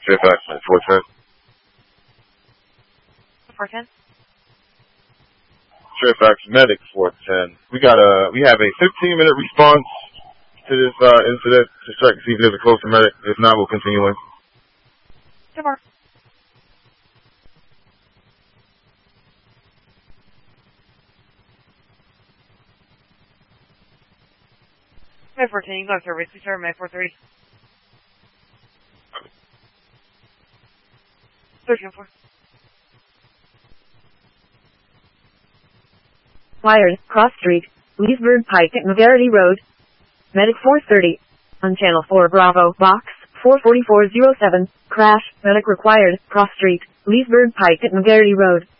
Fairfax, 410. 410. Fairfax Medic 410. We have a 15-minute response to this incident to check to see if there's a closer medic. If not, we'll continue in. 10 more. May 14, go service, sir, May 430. 13-4. Wired, Cross Street, Leesburg Pike at McGarity Road. Medic 430. On Channel 4 Bravo, Box 44407. Crash, medic required, Cross Street, Leesburg Pike at McGarity Road.